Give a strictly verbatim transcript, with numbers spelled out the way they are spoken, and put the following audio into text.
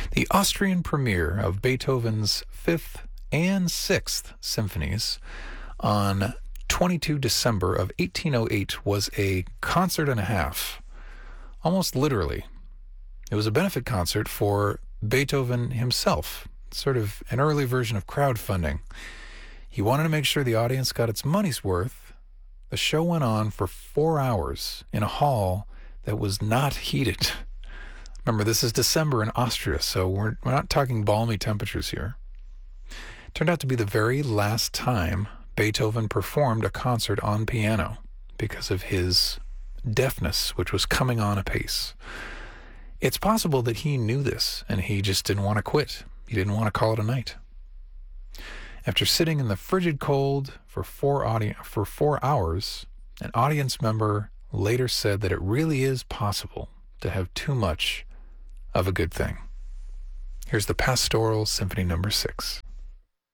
The Austrian premiere of Beethoven's Fifth and Sixth Symphonies on the twenty-second of December of eighteen oh eight was a concert and a half, almost literally. It was a benefit concert for Beethoven himself, sort of an early version of crowdfunding. He wanted to make sure the audience got its money's worth. The show went on for four hours in a hall that was not heated. Remember, this is December in Austria, so we're, we're not talking balmy temperatures here. It turned out to be the very last time Beethoven performed a concert on piano because of his deafness, which was coming on apace. It's possible that he knew this and he just didn't want to quit. He didn't want to call it a night. After sitting in the frigid cold for four audi- for four hours, an audience member later said that it really is possible to have too much of a good thing. Here's the Pastoral Symphony Number Six.